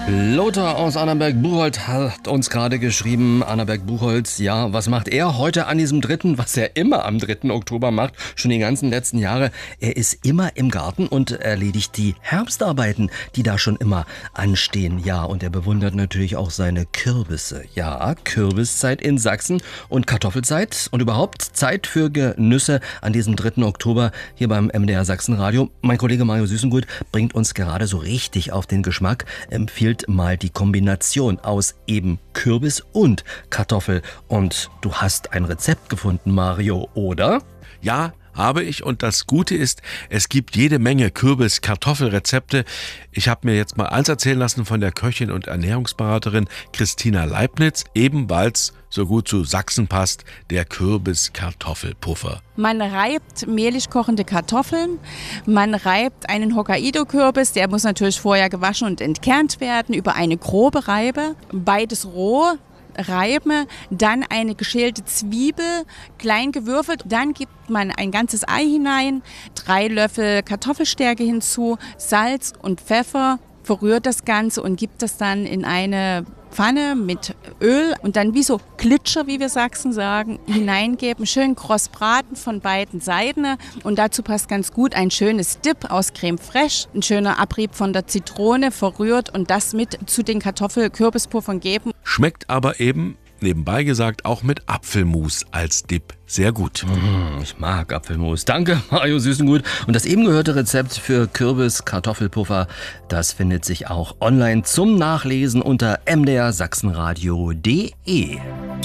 Lothar aus Annaberg-Buchholz hat uns gerade geschrieben, Annaberg-Buchholz, ja, was macht er heute an diesem 3., was er immer am 3. Oktober macht, schon die ganzen letzten Jahre. Er ist immer im Garten und erledigt die Herbstarbeiten, die da schon immer anstehen. Ja, und er bewundert natürlich auch seine Kürbisse. Ja, Kürbiszeit in Sachsen und Kartoffelzeit und überhaupt Zeit für Genüsse an diesem 3. Oktober hier beim MDR Sachsenradio. Mein Kollege Mario Süßengut bringt uns gerade so richtig auf den Geschmack, empfiehlt mal die Kombination aus eben Kürbis und Kartoffel. Und du hast ein Rezept gefunden, Mario, oder? Ja, habe ich, und das Gute ist, es gibt jede Menge Kürbis-Kartoffel-Rezepte. Ich habe mir jetzt mal eins erzählen lassen von der Köchin und Ernährungsberaterin Christina Leibniz, eben weil es so gut zu Sachsen passt, der Kürbis-Kartoffelpuffer. Man reibt mehlig kochende Kartoffeln, man reibt einen Hokkaido-Kürbis, der muss natürlich vorher gewaschen und entkernt werden, über eine grobe Reibe, beides roh. Reiben, dann eine geschälte Zwiebel, klein gewürfelt, dann gibt man ein ganzes Ei hinein, 3 Löffel Kartoffelstärke hinzu, Salz und Pfeffer, verrührt das Ganze und gibt das dann in eine Pfanne mit Öl und dann wie so Klitscher, wie wir Sachsen sagen, hineingeben, schön kross braten von beiden Seiten und dazu passt ganz gut ein schönes Dip aus Creme Fraiche, ein schöner Abrieb von der Zitrone, verrührt und das mit zu den Kartoffel-Kürbispuffern geben. Schmeckt aber eben, nebenbei gesagt, auch mit Apfelmus als Dip sehr gut. Ich mag Apfelmus. Danke, Mario Süßengut. Und das eben gehörte Rezept für Kürbis-Kartoffelpuffer, das findet sich auch online zum Nachlesen unter mdrsachsenradio.de.